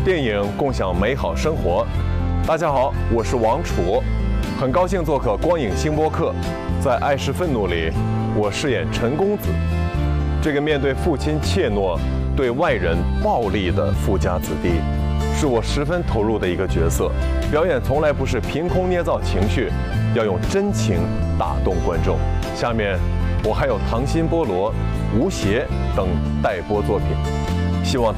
电影共享美好生活。大家好，我是王楚，很高兴做客光影新播客。在《爱是愤怒》里，我饰演陈公子，这个面对父亲怯懦、对外人暴力的富家子弟，是我十分投入的一个角色。表演从来不是凭空捏造情绪，要用真情打动观众。下面我还有《溏心菠萝》、《吴邪》等待播作品，希望